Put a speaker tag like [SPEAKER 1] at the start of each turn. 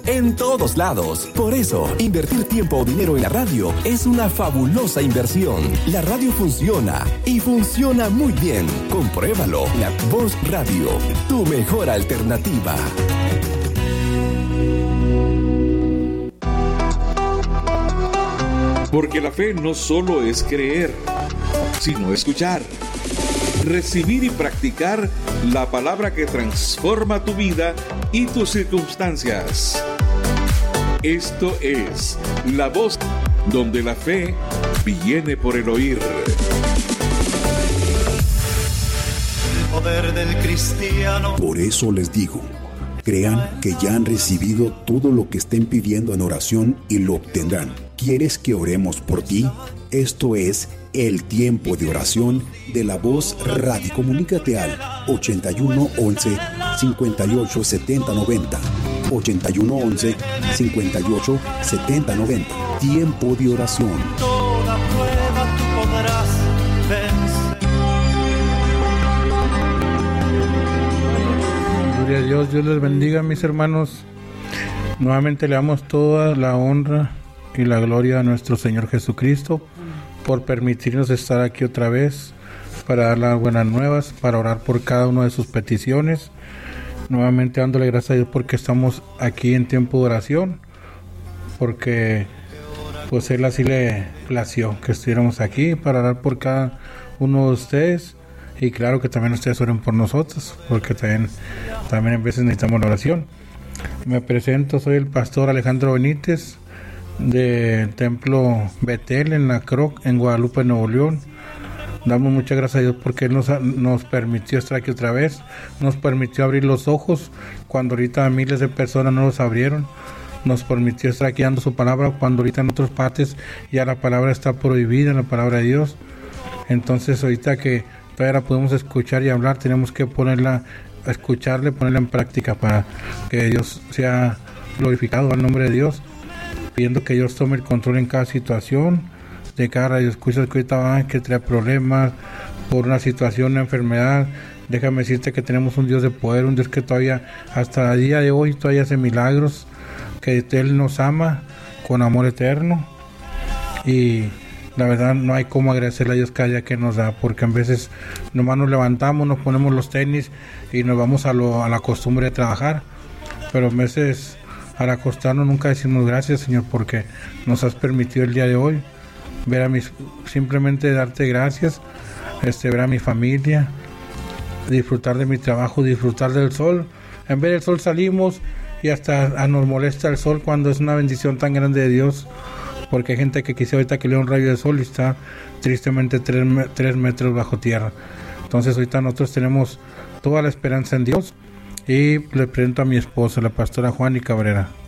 [SPEAKER 1] En todos lados. Por eso, invertir tiempo o dinero en la radio es una fabulosa inversión. La radio funciona y funciona muy bien. Compruébalo. La Voz Radio, tu mejor alternativa.
[SPEAKER 2] Porque la fe no solo es creer, sino escuchar, recibir y practicar la palabra que transforma tu vida y tus circunstancias. Esto es La Voz, donde la fe viene por el oír.
[SPEAKER 3] El poder del cristiano.
[SPEAKER 4] Por eso les digo, crean que ya han recibido todo lo que estén pidiendo en oración y lo obtendrán. ¿Quieres que oremos por ti? Esto es el tiempo de oración de La Voz Radio. Comunícate al 81 11 58 70 90. 81 11 58 70 90. Tiempo de oración.
[SPEAKER 3] Toda prueba tú podrás vencer.
[SPEAKER 5] Gloria a Dios, Dios les bendiga, mis hermanos. Nuevamente le damos toda la honra y la gloria a nuestro Señor Jesucristo por permitirnos estar aquí otra vez para dar las buenas nuevas, para orar por cada una de sus peticiones. Nuevamente dándole gracias a Dios porque estamos aquí en tiempo de oración, porque pues Él así le plació que estuviéramos aquí para orar por cada uno de ustedes, y claro que también ustedes oren por nosotros, porque también en veces necesitamos la oración. Me presento, soy el pastor Alejandro Benítez del Templo Betel en la Croc, en Guadalupe, Nuevo León. Damos muchas gracias a Dios porque Él nos permitió estar aquí otra vez, nos permitió abrir los ojos cuando ahorita miles de personas no los abrieron, nos permitió estar aquí dando su palabra cuando ahorita en otras partes ya la palabra está prohibida, la palabra de Dios. Entonces ahorita que todavía la podemos escuchar y hablar, tenemos que ponerla, escucharle, ponerla en práctica para que Dios sea glorificado al nombre de Dios, pidiendo que Dios tome el control en cada situación, de cada radioescucha que ahorita van, que trae problemas por una situación, una enfermedad. Déjame decirte que tenemos un Dios de poder, un Dios que todavía, hasta el día de hoy, todavía hace milagros, que Él nos ama con amor eterno, y la verdad no hay cómo agradecerle a Dios cada día que nos da, porque a veces nomás nos levantamos, nos ponemos los tenis y nos vamos a la costumbre de trabajar, pero a veces al acostarnos nunca decimos gracias, Señor, porque nos has permitido el día de hoy ver simplemente darte gracias, ver a mi familia, disfrutar de mi trabajo, disfrutar del sol. En vez del sol salimos y hasta nos molesta el sol cuando es una bendición tan grande de Dios, porque hay gente que quisiera ahorita que le dé un rayo de sol y está tristemente 3 metros bajo tierra. Entonces ahorita nosotros tenemos toda la esperanza en Dios, y le presento a mi esposa, la pastora Juani Cabrera.